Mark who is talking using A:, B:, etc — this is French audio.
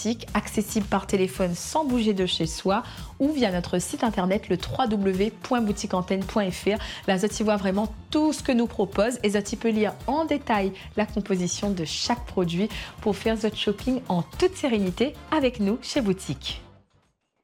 A: boutique, accessible par téléphone sans bouger de chez soi ou via notre site internet le www.boutiqueantenne.fr. Là, vous voit vraiment tout ce que nous propose et vous peut lire en détail la composition de chaque produit pour faire votre shopping en toute sérénité avec nous chez Boutique.